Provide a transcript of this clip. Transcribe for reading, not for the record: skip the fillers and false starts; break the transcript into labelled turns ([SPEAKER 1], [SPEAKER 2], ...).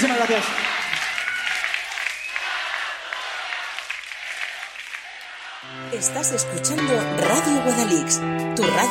[SPEAKER 1] Muchísimas gracias.
[SPEAKER 2] Estás escuchando Radio Guadalix, tu radio